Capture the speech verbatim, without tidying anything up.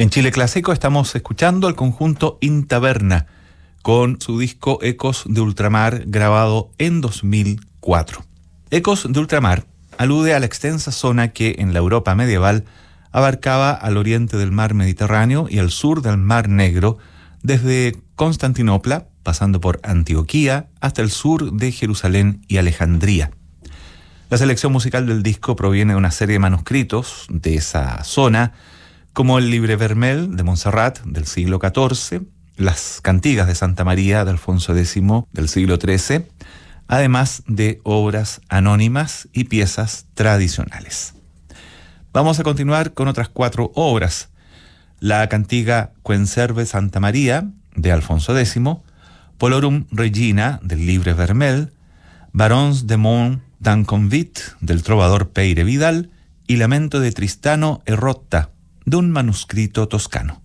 En Chile Clásico estamos escuchando al conjunto In Taverna con su disco Ecos de Ultramar, grabado en dos mil cuatro. Ecos de Ultramar alude a la extensa zona que en la Europa medieval abarcaba al oriente del mar Mediterráneo y al sur del mar Negro, desde Constantinopla, pasando por Antioquía, hasta el sur de Jerusalén y Alejandría. La selección musical del disco proviene de una serie de manuscritos de esa zona, como el Libre Vermel de Montserrat del siglo catorce, las Cantigas de Santa María de Alfonso X del siglo trece, además de obras anónimas y piezas tradicionales. Vamos a continuar con otras cuatro obras. La cantiga Quenserve Santa María de Alfonso X, Polorum Regina del Libre Vermel, Barons de Mont d'Anconvit del trovador Peire Vidal y Lamento de Tristano e Rotta de un manuscrito toscano.